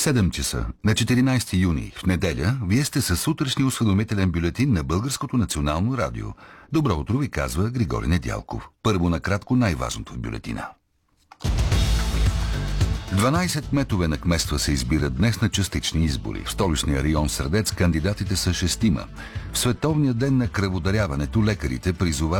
7 часа на 14 юни, в неделя, вие сте със сутрешния осведомителен бюлетин на Българското национално радио. Добро утро ви казва Григорий Недялков. Първо накратко най-важното в бюлетина. 12 кметове на кметства се избират днес на частични избори. В столичния район Сърдец кандидатите са 6. В Световния ден на кръводаряването лекарите призовават